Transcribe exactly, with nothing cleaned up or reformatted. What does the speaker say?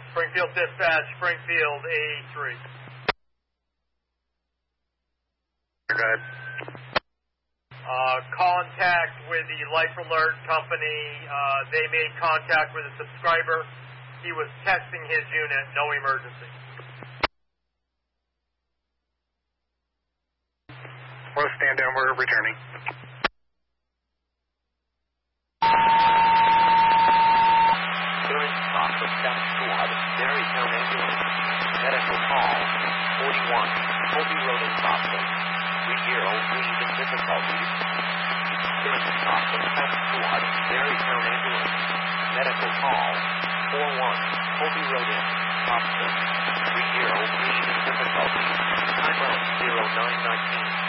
Springfield Dispatch, Springfield A three. Go ahead. Uh, contact with the Life Alert company. Uh, they made contact with a subscriber. He was testing his unit. No emergency. We'll stand down. We're returning. Clearance stop for South Squad, Marytown ambulance. Medical call, forty-one, Colby Road in Boston. three zero, breathing difficulties. Clearance stop for South Squad, Marytown ambulance. Medical call, four one, Colby Road in Boston. three zero, breathing difficulties. Time out zero nine nineteen.